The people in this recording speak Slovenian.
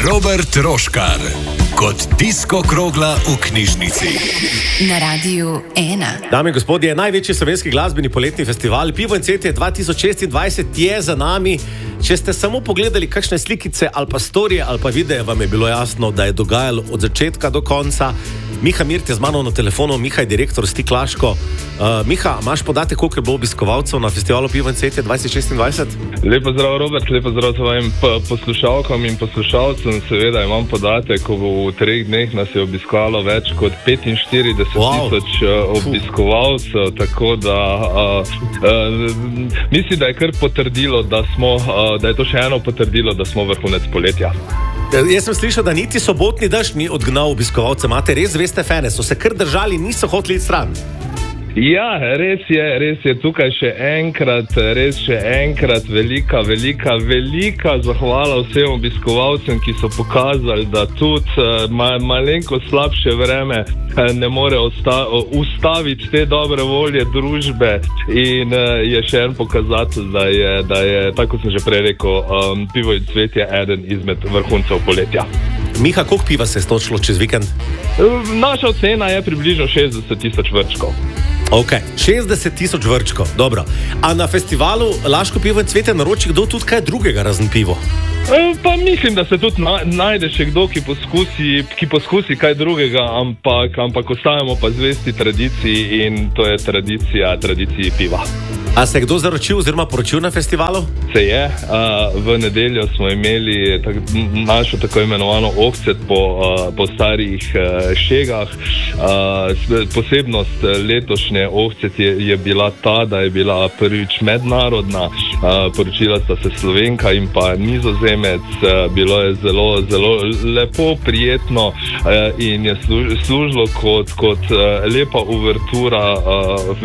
Robert Roškar kot disko krogla v knjižnici. Na Radiu 1. Dame in gospodje, največji slovenski glasbeni poletni festival Pivo in cvetje 2026 je za nami. Če ste samo pogledali kakšne slikice ali pa storije ali pa videe, vam je bilo jasno, da je dogajalo od začetka do konca. Miha Mirt je z mano na telefonu. Miha je direktor Stiklaško. Miha, imaš podatek, koliko je bilo obiskovalcev na festivalu Pivo in cvetje 2026? Lepo zdrav, Robert, lepo zdrav svojim poslušalkam in poslušalcem. Seveda imam podatek, ko v 3 dneh nas je obiskovalo več kot 45,000 obiskovalcev, tako da mislim, da je kar potrdilo, da je to še eno potrdilo, da smo vrhunec poletja. Jaz sem slišal, da niti sobotni dež ni odgnal obiskovalce. Imate res zveste fane, so se kar držali, niso hoteli iti stran. Ja, res je tukaj še enkrat velika zahvala vsem obiskovalcem, ki so pokazali, da tudi malenko slabše vreme ne more ustaviti te dobre volje družbe in je še en pokazatelj, da je, tako sem že prej rekel, Pivo in cvetje eden izmed vrhuncev poletja. Miha, koliko piva se je stočilo čez vikend? Naša ocena je približno 60,000 vrčkov. Ok, 60,000 vrčkov, dobro. A na festivalu Laško pivo in cvetje naroči kdo tudi kaj drugega razen pivo? Pa mislim, da se tudi najde še kdo, ki poskusi kaj drugega, ampak ostajamo pa zvesti tradiciji in to je tradiciji piva. A se je kdo zaročil oziroma poročil na festivalu? Se je. V nedeljo smo imeli našo tako imenovano offset po starih šegah. Posebnost letošnje offset je bila ta, da je bila prvič mednarodna. Poročila sta se Slovenka in pa Nizozemec. Bilo je zelo lepo, prijetno in je služilo kot lepa uvertura